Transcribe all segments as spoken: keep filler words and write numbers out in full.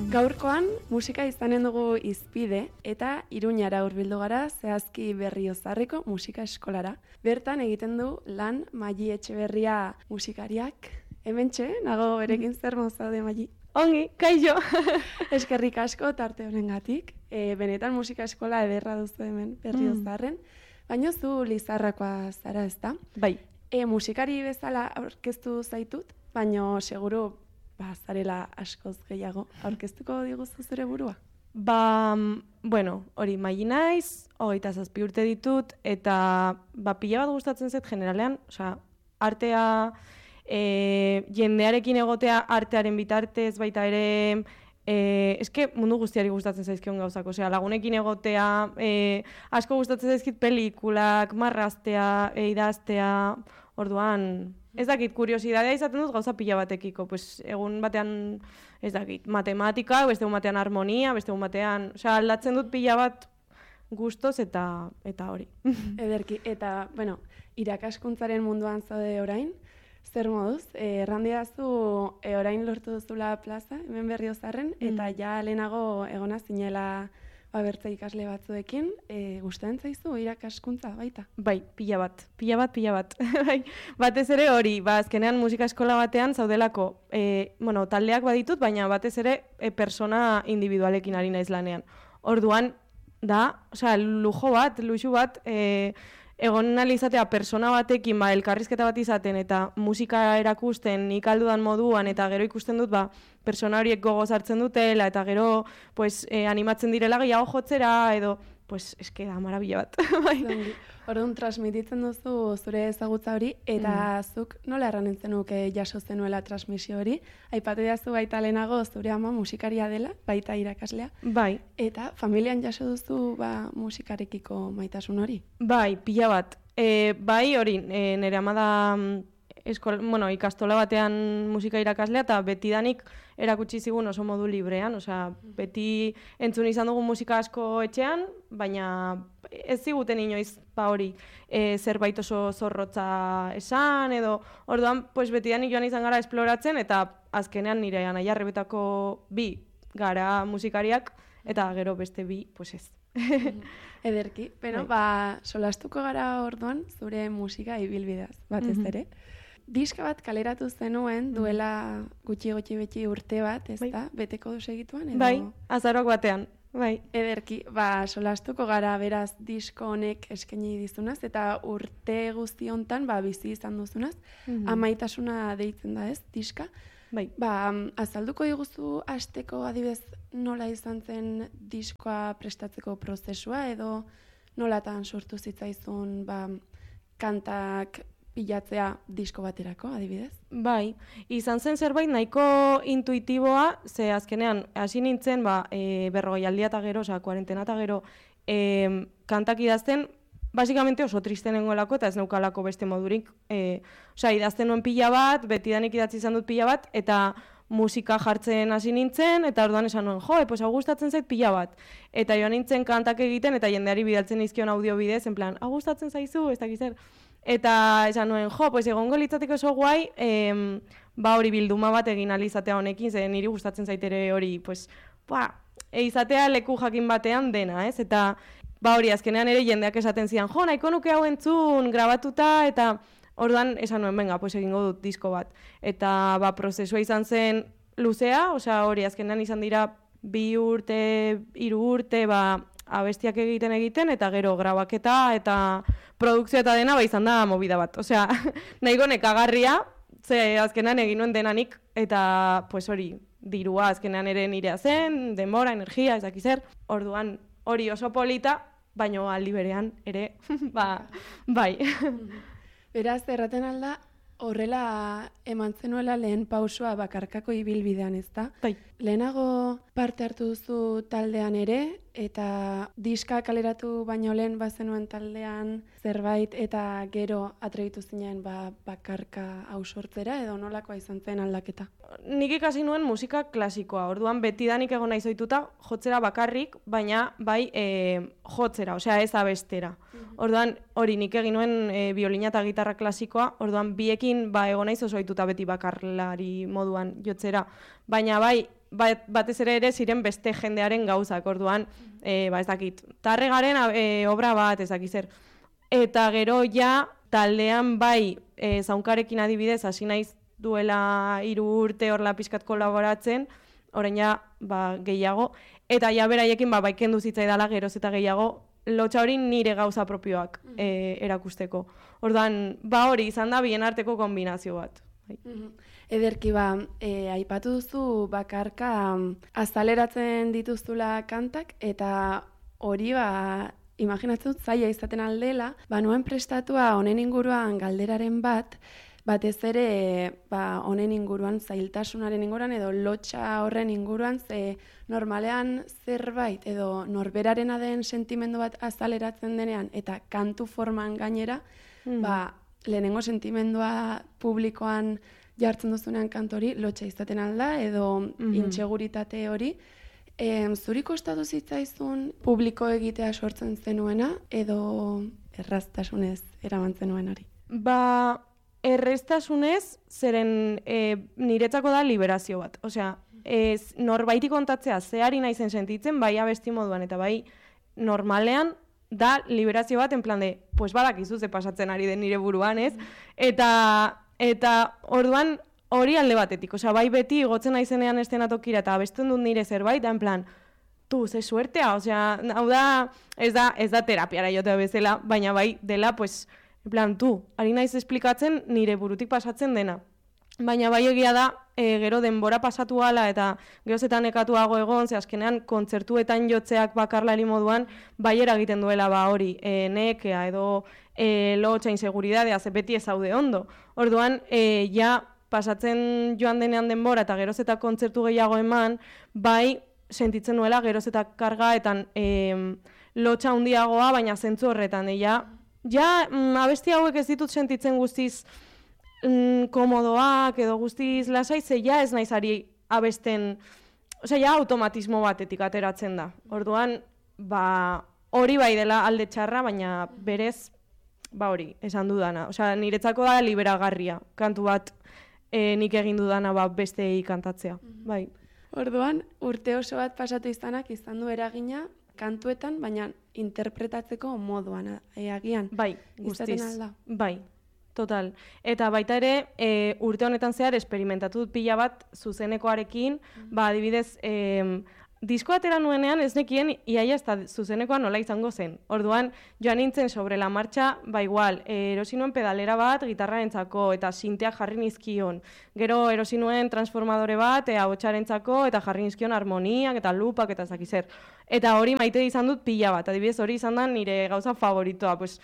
Gaurkoan musika izanen dugu izpide eta Iruñara hurbildu gara zehazki Berriozarreko musika eskolara. Bertan egiten du lan Maili Etxeberria musikariak. Hementxe, nago berekin zer mozaude Maili. Ongi, kaixo. Eskerrik asko tarte honengatik. E, benetan musika eskola ederra duzu hemen Berriozarren. Mm. Baina zu Lizarrakoa zara, ezta? Bai. E, musikari bezala aurkeztu zaitut, baina seguru ba, zarela askoz gehiago. Aurkeztuko diguzu zure burua? Ba, bueno, hori Maili naiz, hogeita zazpi urte ditut, eta ba, pila bat gustatzen zait generalean, osea, artea, e, jendearekin egotea artearen bitartez, baita ere, e, eske mundu guztiari gustatzen zaizkion gauzak, osea, lagunekin egotea, e, asko gustatzen zaizkit pelikulak, marraztea, e, idaztea, orduan, ez dakit, kuriosidadea izaten dut gauza pila batekiko, pues, egun batean, ez dakit, matematika, beste egun batean harmonia, beste egun batean, osea, aldatzen dut pila bat gustoz eta eta hori. Ederki, eta, bueno, irakaskuntzaren munduan zaude orain, zer moduz, e, errandidazu e, orain lortu duzula plaza, hemen Berriozarren, mm. eta ja lehenago egona zinela ba, bertze ikasle batzuekin, e, gustatzen zaizu irakaskuntza baita? Bai, pila bat, pila bat, pila bat. Batez ere hori, ba, azkenean musika eskola batean zaudelako, e, bueno, taldeak baditut, baina batez ere e, persona individualekin ari naiz lanean. Orduan, da, osea, lujo bat, luxu bat, e, egon nahi izatea persona batekin ba, elkarrizketa bat izaten eta musika erakusten nik aldudan moduan eta gero ikusten dut ba, persona horiek gogoz hartzen dutela eta gero pues, eh, animatzen direla gehiago jotzera edo pues, eske da marabila bat. Orduan, transmititzen duzu zure ezagutza hori eta mm. zuk nola erran nuke jaso zenuela transmisio hori. Aipatu diazu baita lehenago zure ama musikaria dela, baita irakaslea. Bai. Eta familian jaso duzu ba, musikarekiko maitasun hori? Bai, pila bat. E, bai hori, e, nire ama da eskol, bueno, ikastola batean musika irakaslea eta betidanik erakutsi zigun oso modu librean, osea, beti entzun izan dugu musika asko etxean, baina ez ziguten inoiz ba hori e, zerbait oso zorrotza esan edo orduan pues betidanik joan izan gara esploratzen eta azkenean nire anaia arrebetako bi gara musikariak eta gero beste bi pues ez. Ederki, pero ba solastuko gara orduan zure musika ibilbideaz batez ere. Diska bat kaleratu zenuen duela gutxi gutxi beti urte bat, ezta? Bai. Beteko du segituan edo? Bai, azaroak batean. Bai. Ederki, ba, solastuko gara beraz disko honek eskaini dizunaz eta urte guzti hontan ba bizi izan duzunaz, mm-hmm. amaitasuna deitzen da, ez? Diska. Bai. Ba, azalduko diguzu hasteko adibez nola izan zen diskoa prestatzeko prozesua edo nolatan sortu zitzaizun ba kantak pilatzea disko baterako, adibidez? Bai, izan zen zerbait nahiko intuitiboa, ze azkenean hasi nintzen, ba, e, berrogei aldia eta gero, oza, kuarentena eta gero, e, kantak idazten, basikamente oso triste nengoelako eta ez neukalako beste modurik. E, oza, idazten nuen pila bat, betidanik idatzi izan dut pila bat, eta musika jartzen hasi nintzen, eta orduan esan nuen, jo, pues hau gustatzen zait pila bat. Eta joan nintzen kantak egiten, eta jendeari bidaltzen izkion audio bidez, en plan, hau gustatzen zaizu, ez dakiz zer. Eta esan nuen, jo, pues egongo litzateko oso guai, em, ba hori bilduma bat egin alizatea honekin, ze niri gustatzen zaitere hori, pues, ba, e, izatea leku jakin batean dena, ez? Eta, ba hori, azkenean ere jendeak esaten zian, jo, nahiko nuke hau entzun, grabatuta, eta orduan esan nuen, venga, pues egingo dut disko bat. Eta, ba, prozesua izan zen luzea, osea, hori, azkenean izan dira bi urte, hiru urte, ba, abestiak egiten egiten, eta gero grabaketa, eta produkzio eta dena, ba, izan da movida bat. Osea, nahiko nekagarria, ze azkenean egin nuen denanik, eta, pues hori, dirua azkenean ere nirea zen, denbora, energia, ez dakiz zer. Orduan, hori oso polita, baino aldi berean ere, ba, bai. Beraz, erraten alda, horrela eman zenuela lehen pausua bakarkako ibilbidean, ezta? Bai. Lehenago parte hartu duzu taldean ere, eta diska kaleratu baino lehen bazenuen taldean zerbait, eta gero atrebitu zinen ba, bakarka hau sortzera, edo nolakoa izan zen aldaketa? Nik ikasi nuen musika klasikoa, orduan betidanik egon nahi zoituta jotzera bakarrik, baina bai e, jotzera, osea ez abestera. Orduan hori nik egin nuen e, biolina eta gitarra klasikoa, orduan biekin ba, egon nahi zoituta beti bakarlari moduan jotzera. Baina bai, bat, batez ere ere ziren beste jendearen gauzak, orduan, e, ba ez dakit, Tarregaren e, obra bat, ez dakit zer. Eta gero ja, taldean bai, e, Zaunkarekin adibidez, hasi naiz duela hiru urte horla pixkat kolaboratzen, orain ja, ba, gehiago, eta ja beraiekin ba, baikendu zitzaidala geroz eta gehiago, lotxa hori nire gauza propioak e, erakusteko. Orduan, ba hori, izan da bien arteko kombinazio bat. Ederki ba, e, aipatu duzu bakarka azaleratzen dituztula kantak, eta hori ba, imaginatzen dut zaila izaten aldela, ba nuen prestatua honen inguruan galderaren bat, batez ere ba, honen inguruan, zailtasunaren inguruan, edo lotxa horren inguruan, ze normalean zerbait, edo norberarena den sentimendu bat azaleratzen denean, eta kantu forman gainera, mm. ba, lehenengo sentimendua publikoan jartzen duzunean kantori, lotxa izaten alda, edo mm-hmm. inseguritate hori. E, zuri kostatu zitzaizun publiko egitea sortzen zenuena, edo erraztasunez eraman zenuen hori? Ba, erraztasunez, zeren e, niretzako da liberazio bat. Osea, ez, norbaiti kontatzea zehari naizen sentitzen, bai abesti moduan, eta bai normalean, da liberazio bat, en plan de, pues badakizu ze pasatzen ari den nire buruan, ez? Eta, eta orduan hori alde batetik, osea, bai beti igotzen naizenean estenatokira eta abesten dut nire zerbait, da en plan, tu, ze suertea, osea, hau da, ez da, ez da terapiara jotea bezala, baina bai dela, pues, en plan, tu, ari naiz esplikatzen nire burutik pasatzen dena. Baina bai egia da, e, gero denbora pasatu gala eta gerozetan ekatuago egon, ze azkenean kontzertuetan jotzeak bakarlari moduan, bai eragiten duela ba hori, e, nekea edo e, lotxa inseguridadea, ze beti ez zaude ondo. Orduan, e, ja pasatzen joan denean denbora eta gerozeta kontzertu gehiago eman, bai sentitzen nuela gerozeta karga eta e, lotxa handiagoa, baina zentzu horretan, e, ja, ja mm, abesti hauek ez ditut sentitzen guztiz Mm, komodoak edo guztiz lasai, ze ja ez naiz ari abesten, osea, ja automatismo batetik ateratzen da. Orduan, ba, hori bai dela alde txarra, baina berez, ba hori, esan dudana. Osea, niretzako da liberagarria, kantu bat e, nik egin dudana ba, bestei kantatzea, bai. Orduan, urte oso bat pasatu izanak izan du eragina kantuetan, baina interpretatzeko moduan, e, agian. Bai, guztiz, bai. Total. Eta baita ere, e, urte honetan zehar esperimentatu dut pila bat zuzenekoarekin, mm-hmm. ba, adibidez, e, disko atera nuenean ez nekien iaia ez da zuzenekoa nola izango zen. Orduan, joan nintzen sobre la marcha, ba igual, e, erosi nuen pedalera bat gitarrarentzako eta sinteak jarri nizkion. Gero erosi nuen transformadore bat, e, ahotsarentzako eta jarri nizkion harmoniak eta lupak eta zakizer. Eta hori maite izan dut pila bat, adibidez hori izan da nire gauza favoritoa, pues,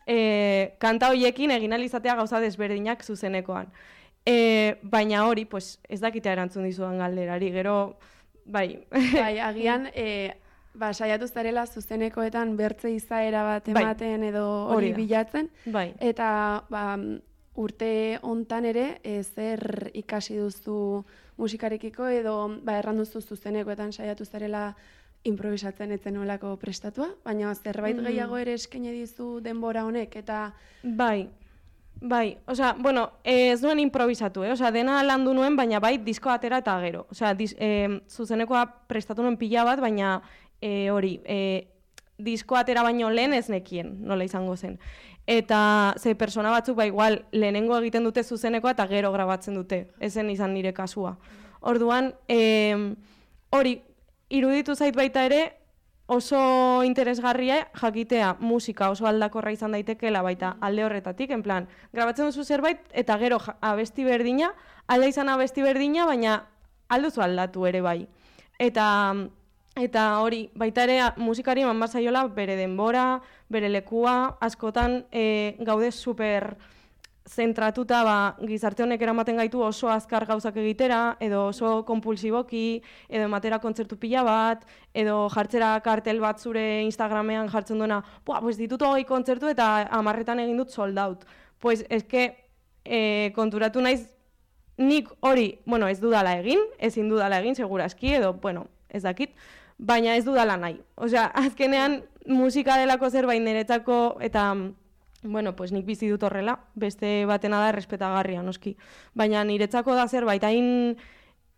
E, kanta horiekin egin alizatea gauza desberdinak zuzenekoan. E, baina hori, pues, ez dakitea erantzun dizudan galderari, gero, bai. Bai, agian, e, ba, saiatu zarela zuzenekoetan bertze izaera bat ematen bai. Edo hori bilatzen. Bai. Eta ba, urte hontan ere, e, zer ikasi duzu musikarekiko edo ba, erran duzu zuzenekoetan saiatu zarela improvisatzen etzen nolako prestatua, baina zerbait mm. gehiago ere eskaini dizu denbora honek, eta... Bai, bai, osea, bueno, ez nuen improvisatu, eh? Osea, dena landu nuen, baina bai, disko atera eta gero. Osea, dis, eh, zuzenekoa prestatu nuen pila bat, baina eh, hori, eh, disko atera baino lehen ez nekien, nola izango zen. Eta ze persona batzuk, ba, igual, lehenengo egiten dute zuzenekoa eta gero grabatzen dute, ezen izan nire kasua. Orduan, eh, hori, iruditu zait baita ere oso interesgarria jakitea musika oso aldakorra izan daitekeela baita alde horretatik, en plan, grabatzen duzu zerbait eta gero abesti berdina, alda izan abesti berdina, baina alduzu aldatu ere bai. Eta, eta hori, baita ere musikari eman bazaiola bere denbora, bere lekua, askotan e, gaude super zentratuta ba, gizarte honek eramaten gaitu oso azkar gauzak egitera, edo oso kompulsiboki, edo ematera kontzertu pila bat, edo jartzera kartel bat zure Instagramean jartzen duena, buah, pues ditut hogei kontzertu eta hamarretan egin dut sold out. Pues eske e, konturatu naiz nik hori, bueno, ez dudala egin, ezin dudala egin, segurazki, edo, bueno, ez dakit, baina ez dudala nahi. Osea, azkenean musika delako zerbait niretzako eta... Bueno, pues nik bizi dut horrela, beste batena da errespetagarria, noski. Baina niretzako da zerbait hain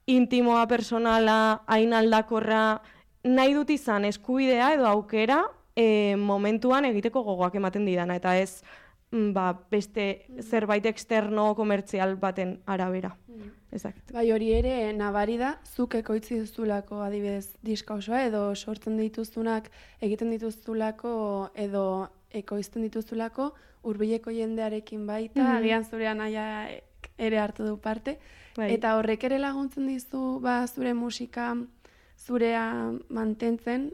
intimoa, personala, hain aldakorra, nahi dut izan eskubidea edo aukera e, momentuan egiteko gogoak ematen didana, eta ez ba, beste zerbait externo komertzial baten arabera. Exact. Bai, hori ere nabari da, zuk ekoitzi duzulako adibidez diska osoa, edo sortzen dituztunak egiten dituzulako, edo ekoizten dituzulako, hurbileko jendearekin baita, mm-hmm. agian zure anaia ere hartu du parte, bai. Eta horrek ere laguntzen dizu ba, zure musika zurea mantentzen,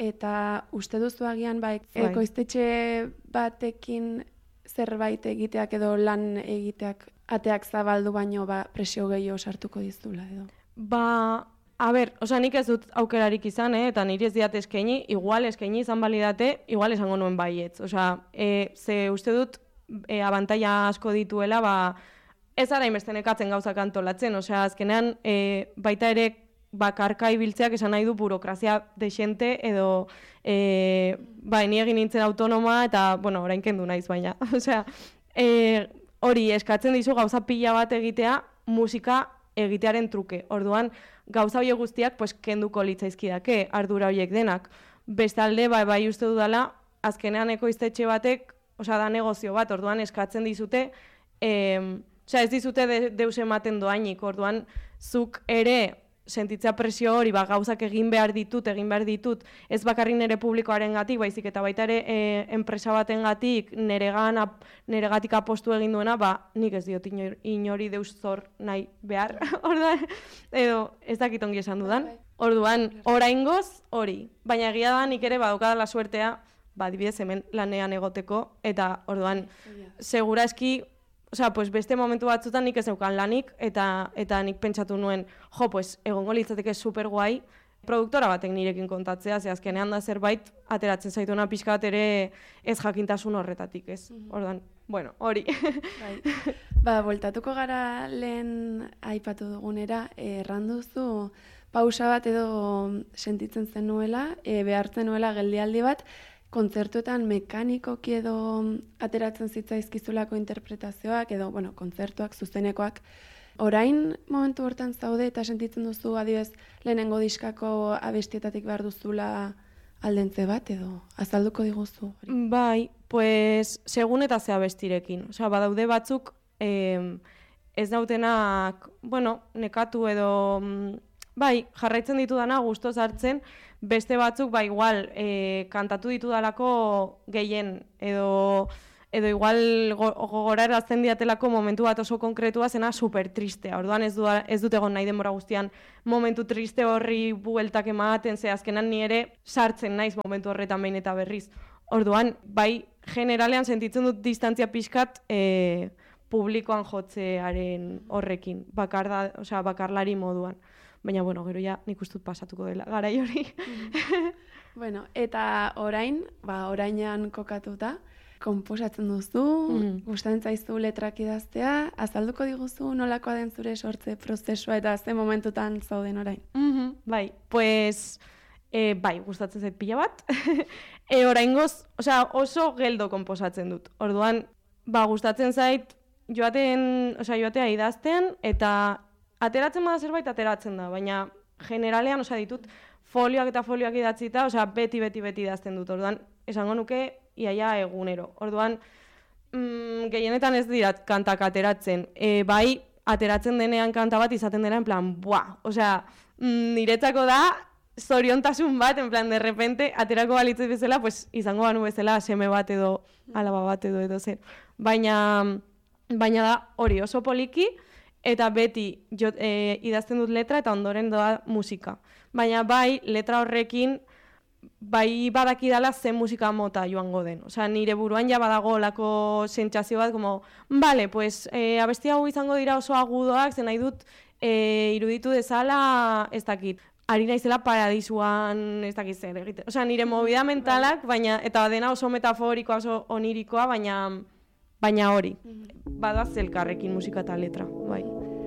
eta uste duzu agian bai, bai. ekoiztetxe batekin zerbait egiteak edo lan egiteak ateak zabaldu baino ba, presio gehiago sartuko dizula edo. Ba, a ber, osea nik ez dut aukerarik izan, eh, eta niri ez diat eskaini, igual eskaini izan balidate, igual esango nuen baietz. Osea, e, ze uste dut e, abantaila asko dituela, ba, ez ara inbeste nekatzen gauzak antolatzen, osea, azkenean e, baita ere bakarka ibiltzeak esan nahi du burokrazia desente edo e, ba, ni egin nintzen autonoma eta, bueno, orain kendu naiz baina. Osea, e, hori eskatzen dizu gauza pila bat egitea musika egitearen truke. Orduan, gauza horiek guztiak pues, kenduko litzaizkidake, ardura horiek denak. Bestalde, bai, bai uste dudala, azkenean ekoiztetxe batek, osea, da negozio bat, orduan eskatzen dizute, e, osea, ez dizute de, deus ematen doainik, orduan, zuk ere sentitzea presio hori, ba, gauzak egin behar ditut, egin behar ditut, ez bakarrik nire publikoaren gatik, baizik eta baita ere e, enpresa baten gatik, neregan, ap, neregatik apostu egin duena, ba, nik ez diot inori, inori deus zor nahi behar, orduan, edo ez dakit ongi esan dudan. Orduan, oraingoz hori, baina egia da nik ere badaukadala suertea, ba, adibidez hemen lanean egoteko, eta orduan, segura eski, osea, pues beste momentu batzutan nik ez neukan lanik, eta eta nik pentsatu nuen, jo, pues egongo litzateke super guai, produktora batek nirekin kontatzea, ze azkenean da zerbait, ateratzen zaituna pixka bat ere ez jakintasun horretatik, ez? Ordan, bueno, hori. Bai. Ba, voltatuko gara lehen aipatu dugunera, erranduzu pausa bat edo sentitzen zenuela, e, behartzen nuela geldialdi bat, kontzertuetan mekanikoki edo ateratzen zitzaizkizulako interpretazioak edo, bueno, kontzertuak, zuzenekoak. Orain momentu hortan zaude eta sentitzen duzu adibidez lehenengo diskako abestietatik behar duzula aldentze bat edo azalduko diguzu? Bai, pues segun eta ze abestirekin. Osea, badaude batzuk eh, ez nautenak, bueno, nekatu edo bai, jarraitzen ditudana gustoz hartzen, beste batzuk, ba, igual, e, kantatu ditudalako gehien, edo, edo igual gogora erazten diatelako momentu bat oso konkretua zena super tristea. Orduan ez, du, ez dut egon nahi denbora guztian momentu triste horri bueltak ematen, ze azkenan ni ere sartzen naiz momentu horretan behin eta berriz. Orduan, bai, generalean sentitzen dut distantzia pixkat e, publikoan jotzearen horrekin, bakar da, osea, bakarlari moduan. Baina, bueno, gero ja nik ustut pasatuko dela, garai hori. Mm. Bueno, eta orain, ba, orainan kokatuta, konposatzen duzu, mm. gustatzen zaizu letrak idaztea, azalduko diguzu nolakoa den zure sortze prozesua eta ze momentutan zauden orain. Mm-hmm, bai, pues, e, bai, gustatzen zait pila bat. e, oraingoz, osea, oso geldo konposatzen dut. Orduan, ba, gustatzen zait joaten, osea, joatea idazten eta ateratzen bada zerbait, ateratzen da, baina generalean, osea, ditut folioak eta folioak idatzita, osea, beti, beti, beti idazten dut. Orduan, esango nuke, iaia egunero. Orduan, mm, gehienetan ez dira kantak ateratzen. E, bai, ateratzen denean kanta bat izaten dena, en plan, buah, osea, mm, niretzako da, zoriontasun bat, en plan, de repente, aterako balitzez bezala, pues, izango banu bezala, seme bat edo, alaba bat edo, edo zer. Baina, baina da, hori oso poliki, eta beti jo, e, idazten dut letra eta ondoren doa musika. Baina bai, letra horrekin, bai badakidala ze musika mota joango den. Osea, nire buruan ja badago olako sentsazio bat, como, vale, pues, e, abesti hau izango dira oso agudoak, zen nahi dut e, iruditu dezala, ez dakit, ari naizela paradisuan, ez dakit zer egiten. Osea, nire movida mentalak, baina, eta dena oso metaforikoa, oso onirikoa, baina... Baina hori, bada zelkarrekin musika eta letra, bai.